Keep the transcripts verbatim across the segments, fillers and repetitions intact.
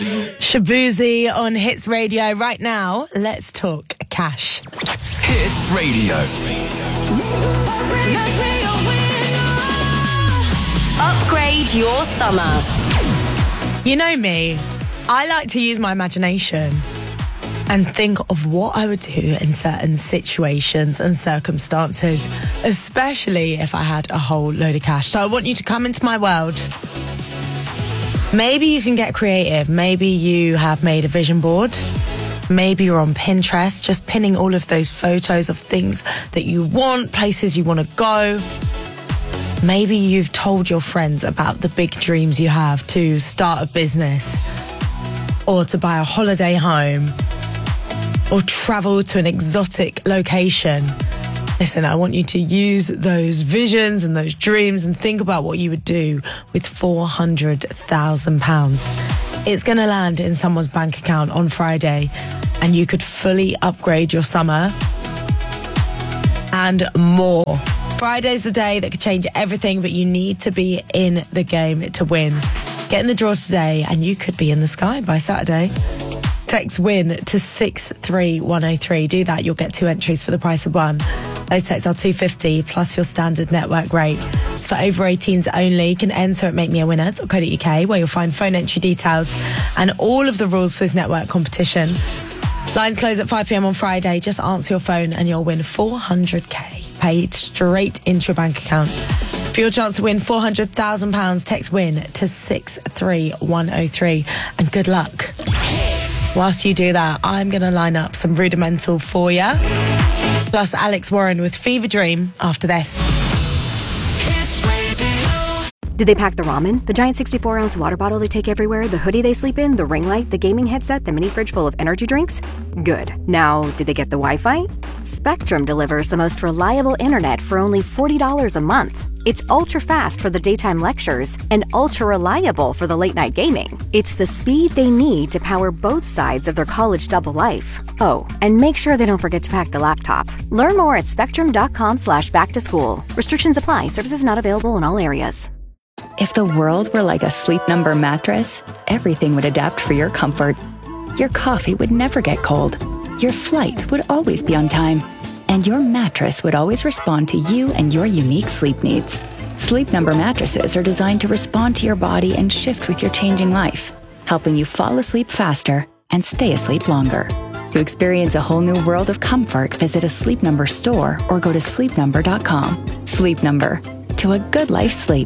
Shabuzi on Hits Radio. Right now, let's talk cash. Hits Radio. Upgrade your summer. You know me, I like to use my imagination and think of what I would do in certain situations and circumstances, especially if I had a whole load of cash. So I want you to come into my world. Maybe you can get creative. Maybe you have made a vision board. Maybe you're on Pinterest, just pinning all of those photos of things that you want, places you want to go. Maybe you've told your friends about the big dreams you have to start a business or to buy a holiday home or travel to an exotic location. Listen, I want you to use those visions and those dreams and think about what you would do with four hundred thousand pounds. It's going to land in someone's bank account on Friday and you could fully upgrade your summer and more. Friday's the day that could change everything, but you need to be in the game to win. Get in the draw today and you could be in the sky by Saturday. Text WIN to six three one oh three. Do that, you'll get two entries for the price of one. Those texts are two pounds fifty plus your standard network rate. It's for over eighteens only. You can enter at make me a winner dot co dot uk where you'll find phone entry details and all of the rules for this network competition. Lines close at five p.m. on Friday. Just answer your phone and you'll win four hundred k paid straight into your bank account. For your chance to win four hundred thousand pounds, text WIN to six three one oh three and good luck. Whilst you do that, I'm going to line up some Rudimental for you. Plus Alex Warren with Fever Dream after this. Did they pack the ramen, the giant sixty-four ounce water bottle they take everywhere, the hoodie they sleep in, the ring light, the gaming headset, the mini fridge full of energy drinks? Good. Now, did they get the Wi-Fi? Spectrum delivers the most reliable internet for only forty dollars a month. It's ultra-fast for the daytime lectures and ultra-reliable for the late-night gaming. It's the speed they need to power both sides of their college double life. Oh, and make sure they don't forget to pack the laptop. Learn more at spectrum.com slash back to school. Restrictions apply. Services not available in all areas. If the world were like a Sleep Number mattress, everything would adapt for your comfort. Your coffee would never get cold. Your flight would always be on time. And your mattress would always respond to you and your unique sleep needs. Sleep Number mattresses are designed to respond to your body and shift with your changing life, helping you fall asleep faster and stay asleep longer. To experience a whole new world of comfort, visit a Sleep Number store or go to sleep number dot com. Sleep Number. To a good life sleep.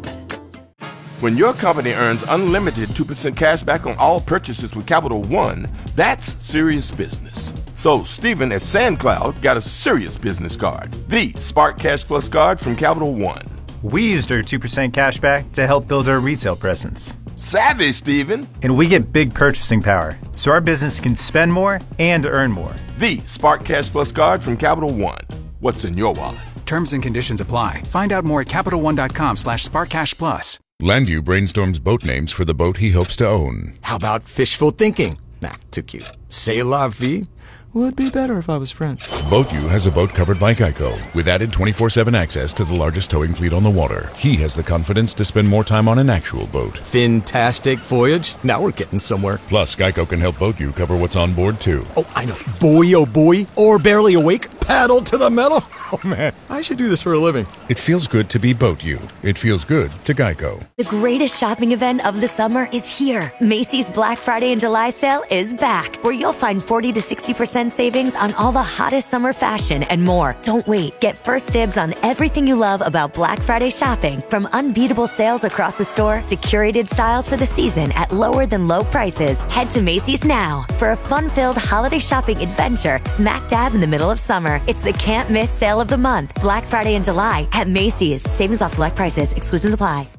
When your company earns unlimited two percent cash back on all purchases with Capital One, that's serious business. So Stephen at SandCloud got a serious business card, the Spark Cash Plus card from Capital One. We used our two percent cash back to help build our retail presence. Savvy, Stephen. And we get big purchasing power, so our business can spend more and earn more. The Spark Cash Plus card from Capital One. What's in your wallet? Terms and conditions apply. Find out more at capital one dot com slash spark cash plus. Landu brainstorms boat names for the boat he hopes to own. How about fishful thinking? Nah, too cute. C'est la vie? Would be better if I was French. BoatU has a boat covered by Geico with added twenty-four seven access to the largest towing fleet on the water. He has the confidence to spend more time on an actual boat. Fantastic voyage. Now we're getting somewhere. Plus, Geico can help BoatU cover what's on board, too. Oh, I know. Boy, oh boy. Or barely awake. Paddle to the metal. Oh, man. I should do this for a living. It feels good to be BoatU. It feels good to Geico. The greatest shopping event of the summer is here. Macy's Black Friday and July sale is back, where you'll find forty to sixty percent savings on all the hottest summer fashion and more. Don't wait. Get first dibs on everything you love about Black Friday shopping, from unbeatable sales across the store to curated styles for the season at lower than low prices. Head to Macy's now for a fun-filled holiday shopping adventure smack dab in the middle of summer. It's the can't miss sale of the month, Black Friday and July at Macy's. Savings off select prices. Exclusions apply.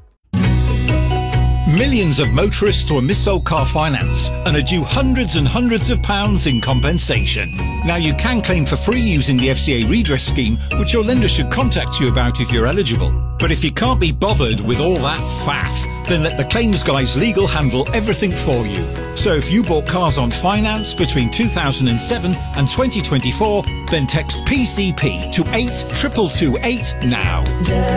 Millions of motorists were mis-sold car finance and are due hundreds and hundreds of pounds in compensation. Now you can claim for free using the F C A redress scheme, which your lender should contact you about if you're eligible. But if you can't be bothered with all that faff, then let the claims guys legal handle everything for you. So if you bought cars on finance between two thousand seven and twenty twenty-four, then text P C P to eight two two two eight now.